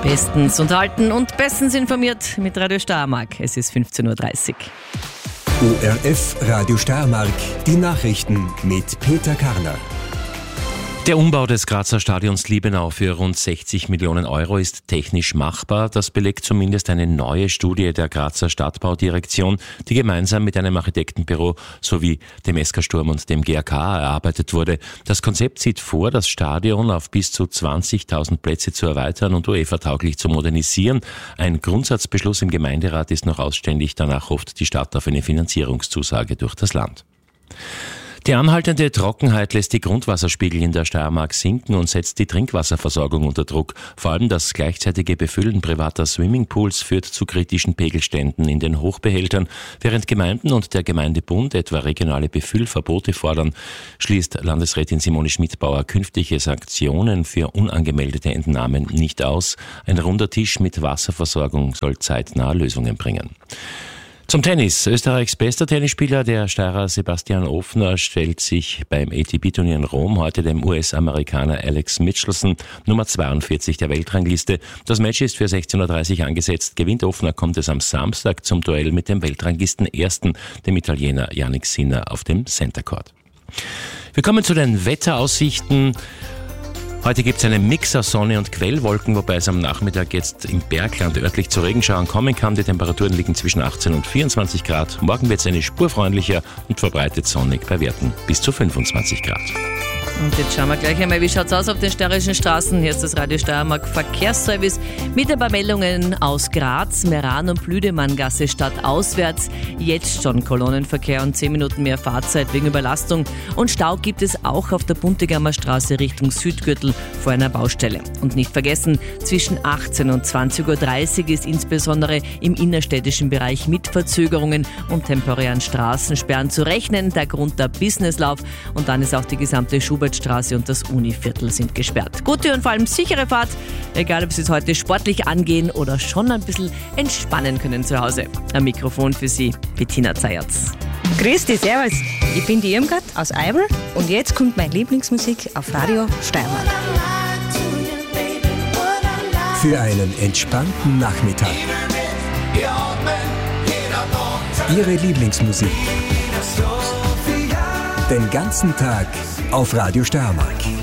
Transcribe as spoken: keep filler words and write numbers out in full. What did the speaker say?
Bestens unterhalten und bestens informiert mit Radio Steiermark. Es ist fünfzehn Uhr dreißig. O R F Radio Steiermark, die Nachrichten mit Peter Karner. Der Umbau des Grazer Stadions Liebenau für rund sechzig Millionen Euro ist technisch machbar. Das belegt zumindest eine neue Studie der Grazer Stadtbaudirektion, die gemeinsam mit einem Architektenbüro sowie dem S K Sturm und dem G A K erarbeitet wurde. Das Konzept sieht vor, das Stadion auf bis zu zwanzigtausend Plätze zu erweitern und UEFA-tauglich zu modernisieren. Ein Grundsatzbeschluss im Gemeinderat ist noch ausständig. Danach hofft die Stadt auf eine Finanzierungszusage durch das Land. Die anhaltende Trockenheit lässt die Grundwasserspiegel in der Steiermark sinken und setzt die Trinkwasserversorgung unter Druck. Vor allem das gleichzeitige Befüllen privater Swimmingpools führt zu kritischen Pegelständen in den Hochbehältern. Während Gemeinden und der Gemeindebund etwa regionale Befüllverbote fordern, schließt Landesrätin Simone Schmidbauer künftige Sanktionen für unangemeldete Entnahmen nicht aus. Ein runder Tisch mit Wasserversorgung soll zeitnah Lösungen bringen. Zum Tennis. Österreichs bester Tennisspieler, der Steirer Sebastian Ofner, stellt sich beim A T P-Turnier in Rom heute dem U S-Amerikaner Alex Michelson, Nummer zweiundvierzig der Weltrangliste. Das Match ist für sechzehn Uhr dreißig angesetzt. Gewinnt Ofner, kommt es am Samstag zum Duell mit dem Weltranglisten Ersten, dem Italiener Jannik Sinner, auf dem Center Court. Wir kommen zu den Wetteraussichten. Heute gibt es einen Mix aus Sonne und Quellwolken, wobei es am Nachmittag jetzt im Bergland örtlich zu Regenschauern kommen kann. Die Temperaturen liegen zwischen achtzehn und vierundzwanzig Grad. Morgen wird es eine Spur freundlicher und verbreitet sonnig bei Werten bis zu fünfundzwanzig Grad. Und jetzt schauen wir gleich einmal, wie schaut es aus auf den steirischen Straßen. Hier ist das Radio Steiermark Verkehrsservice mit ein paar Meldungen aus Graz, Meran und Blüdemanngasse stadtauswärts. Jetzt schon Kolonnenverkehr und zehn Minuten mehr Fahrzeit wegen Überlastung. Und Stau gibt es auch auf der Buntegammer Straße Richtung Südgürtel vor einer Baustelle. Und nicht vergessen, zwischen achtzehn und zwanzig Uhr dreißig ist insbesondere im innerstädtischen Bereich mit Verzögerungen und temporären Straßensperren zu rechnen. Der Grund der Businesslauf und dann ist auch die gesamte Schubert Straße und das Univiertel sind gesperrt. Gute und vor allem sichere Fahrt, egal ob Sie es heute sportlich angehen oder schon ein bisschen entspannen können zu Hause. Am Mikrofon für Sie Bettina Zayatz. Grüß dich, servus. Ich bin die Irmgard aus Eibl und jetzt kommt meine Lieblingsmusik auf Radio Steiermark. Für einen entspannten Nachmittag. Ihre Lieblingsmusik. Den ganzen Tag auf Radio Steiermark.